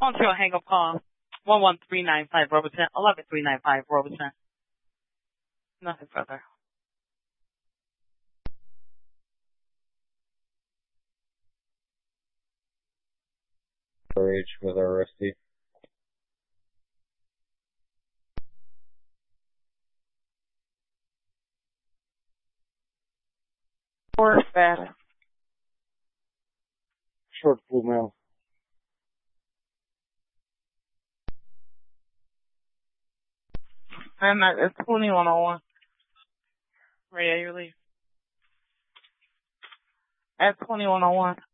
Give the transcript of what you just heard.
On to a hang-up call. 11395 Robertson, 11395 Robertson. Nothing further. RH with RST. Or status. Short blue mail. And it's 2101. Ray, you leave. At 2101.